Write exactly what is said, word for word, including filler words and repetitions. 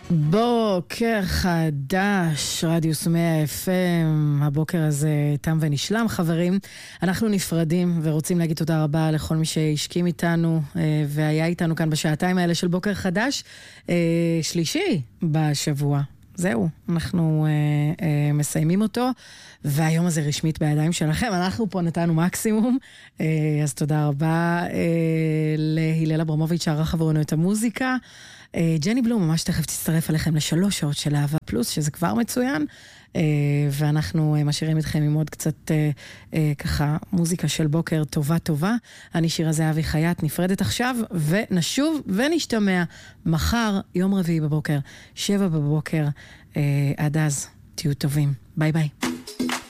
בוקר חדש, רדיוס מאה אף אם, הבוקר הזה תם ונשלם חברים. אנחנו נפרדים ורוצים להגיד תודה רבה לכל מי שהשכים איתנו והיה איתנו כאן בשעתיים האלה של בוקר חדש, שלישי בשבוע. זהו, אנחנו אה, אה, מסיימים אותו, והיום הזה רשמית בידיים שלכם, אנחנו פה נתנו מקסימום, אה, אז תודה רבה אה, להילל אברמוביץ' שערך עבורנו את המוזיקה, אה, ג'ני בלום ממש תכף תצטרף עליכם לשלוש שעות של אהבה פלוס, שזה כבר מצוין, אה, ואנחנו אה, משאירים אתכם עם עוד קצת אה, אה, ככה מוזיקה של בוקר טובה טובה. אני שירה זהבי חייט, נפרדת עכשיו, ונשוב ונשתמע מחר, יום רביעי בבוקר, שבע בבוקר, אה, עד אז, תהיו טובים. ביי ביי.